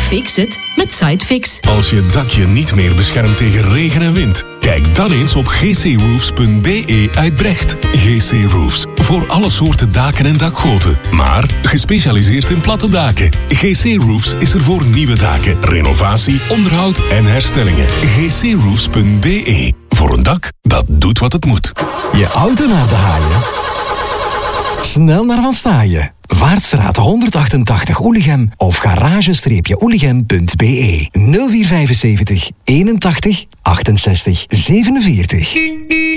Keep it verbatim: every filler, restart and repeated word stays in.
Fix it met Sidefix. Als je dakje niet meer beschermt tegen regen en wind, kijk dan eens op g c roofs punt b e uit Brecht. G C Roofs, voor alle soorten daken en dakgoten, maar gespecialiseerd in platte daken. G C Roofs is er voor nieuwe daken, renovatie, onderhoud en herstellingen. g c roofs punt b e, voor een dak dat doet wat het moet. Je auto naar de haaien? Snel naar Van Staaien. Vaartstraat honderdachtentachtig Oelichem of garage-oelichem punt b e. nul vier vijfenzeventig eenentachtig achtenzestig zevenenveertig.